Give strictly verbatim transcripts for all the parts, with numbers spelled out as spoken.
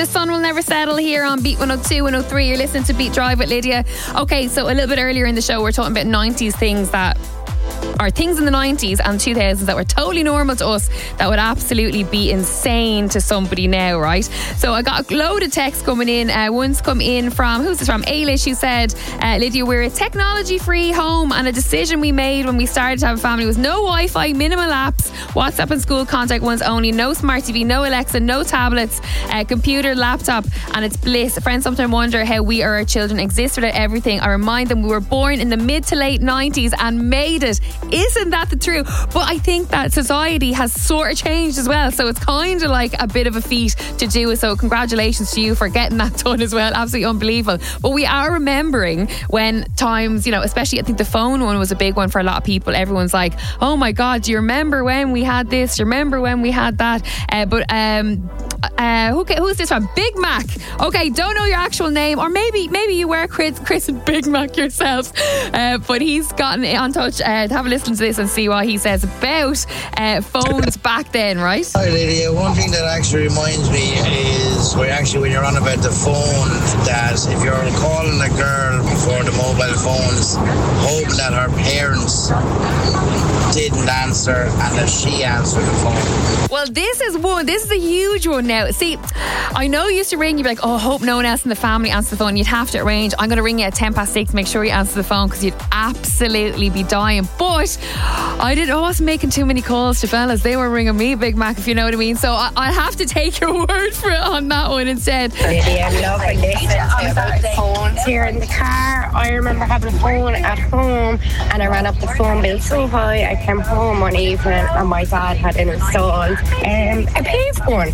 Sun Will Never Settle here on Beat one oh two, one oh three. You're listening to Beat Drive with Lydia. Okay, so a little bit earlier in the show, we're talking about nineties things that are things in the nineties and two thousands that were totally normal to us that would absolutely be insane to somebody now, right? So I got a load of texts coming in. Uh, one's come in from, who's this from? Ailish, who said, uh, Lydia, we're a technology-free home and a decision we made when we started to have a family was no Wi-Fi, minimal apps, WhatsApp and school contact ones only, no smart T V, no Alexa, no tablets, uh, computer, laptop, and it's bliss. Friends sometimes wonder how we or our children exist without everything. I remind them we were born in the mid to late nineties and made it. Isn't that the truth? But I think that society has sort of changed as well, so it's kind of like a bit of a feat to do it. So congratulations to you for getting that done as well. Absolutely unbelievable. But we are remembering when times, you know, especially I think the phone one was a big one for a lot of people. Everyone's like, oh my God, do you remember when we had this? Do you remember when we had that? Uh, but um Uh, who, who's this from? Big Mac. Okay, don't know your actual name, or maybe maybe you were Chris, Chris and Big Mac yourself. Uh, but he's gotten on touch. Uh, to have a listen to this and see what he says about uh, phones back then, right? Hi, Lydia. One thing that actually reminds me is where actually when you're on about the phone, that if you're calling a girl before the mobile phones, hoping that her parents didn't answer and that she answered the phone. Well, this is one. This is a huge one now. See, I know you used to ring, you'd be like, oh, I hope no one else in the family answers the phone. You'd have to arrange, I'm going to ring you at ten past six, make sure you answer the phone, because you'd absolutely be dying. But I didn't, I wasn't making too many calls to fellas. They were ringing me, Big Mac, if you know what I mean. So I, I'll have to take your word for it on that one instead. Really, I love listening about phones here in the car. I remember having a phone at home and I ran up the phone bill so high. I came home one evening and my dad had installed um, a payphone.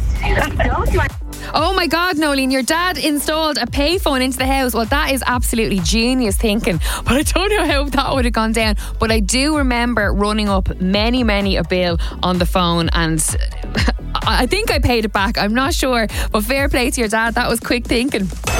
Oh my God, Nolene, your dad installed a payphone into the house. Well, that is absolutely genius thinking. But I don't know how that would have gone down. But I do remember running up many, many a bill on the phone, and I think I paid it back. I'm not sure. But fair play to your dad. That was quick thinking.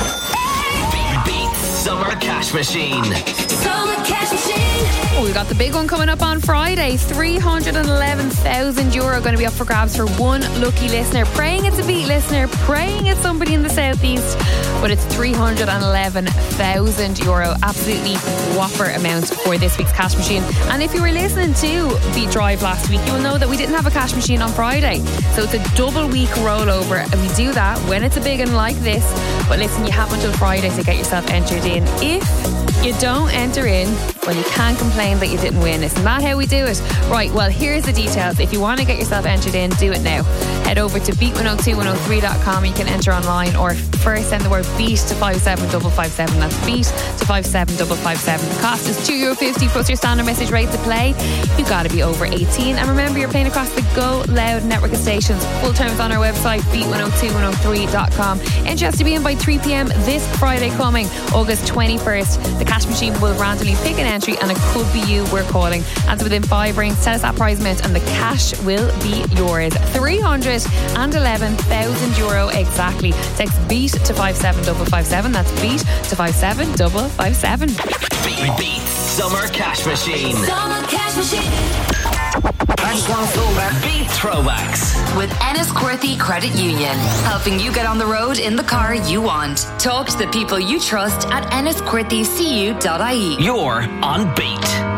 Beat Summer Cash Machine. Summer Cash Machine. Oh, we've got the big one coming up on Friday. three hundred eleven thousand euro going to be up for grabs for one lucky listener. Praying it's a Beat listener, praying it's somebody in the southeast, but it's three hundred eleven thousand euro. Absolutely whopper amount for this week's cash machine. And if you were listening to Beat Drive last week, you will know that we didn't have a cash machine on Friday. So it's a double week rollover, and we do that when it's a big one like this. But listen, you have until Friday to get yourself entered in. If you don't enter in, well, you can't complain that you didn't win. Isn't that how we do it? Right, well, here's the details. If you want to get yourself entered in, do it now. Head over to beat one oh two one oh three dot com. You can enter online, or first send the word BEAT to five seven five five seven. That's BEAT to five seven five five seven. The cost is two euro fifty plus your standard message rate to play. You've got to be over eighteen. And remember, you're playing across the Go Loud network of stations. Full terms on our website, beat one oh two one oh three dot com. Entry has to be in by three p.m. this Friday coming, August twenty-first. The cash machine will randomly pick an entry, and it could be you we're calling. Answer within five rings, tell us that prize amount, and the cash will be yours. three hundred eleven thousand euro exactly. Text BEAT to five seven five five seven. That's BEAT to five seven five five seven. Beat, beat Summer Cash Machine. Summer Cash Machine. Beat Throwbacks with Enniscorthy Credit Union, helping you get on the road in the car you want. Talk to the people you trust at enniscorthy c u dot I E. You're on Beat.